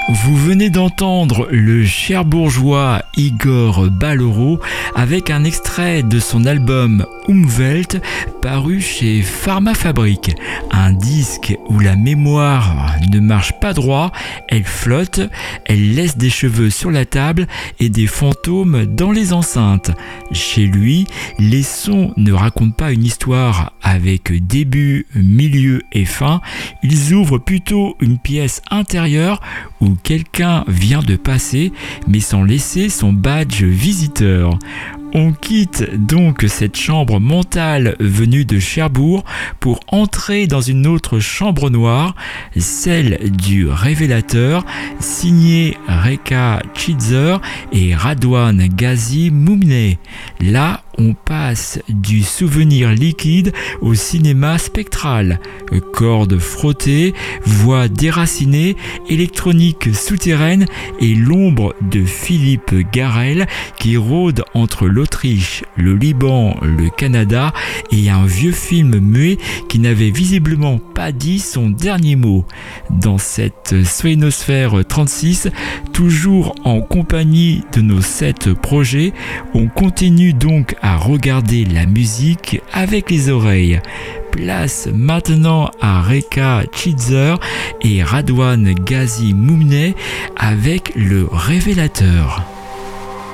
Vous venez d'entendre le cherbourgeois Igor Baloro avec un extrait de son album Umwelt paru chez Pharmafabrique. Un disque où la mémoire ne marche pas droit, elle flotte, elle laisse des cheveux sur la table et des fantômes dans les enceintes. Chez lui, les sons ne racontent pas une histoire avec début, milieu et fin. Ils ouvrent plutôt une pièce intérieure où quelqu'un vient de passer, mais sans laisser son badge visiteur. On quitte donc cette chambre mentale venue de Cherbourg pour entrer dans une autre chambre noire, celle du révélateur, signé Reka Chitzer et Radwan Ghazi Moumneh. Là, on passe du souvenir liquide au cinéma spectral. Cordes frottées, voix déracinées, électronique souterraine et l'ombre de Philippe Garrel qui rôde entre l'Autriche, le Liban, le Canada et un vieux film muet qui n'avait visiblement pas dit son dernier mot. Dans cette Soinosphère 36, toujours en compagnie de nos 7 projets, on continue donc à regarder la musique avec les oreilles. Place maintenant à Reka Chitzer et Radwan Ghazi Moumneh avec le révélateur.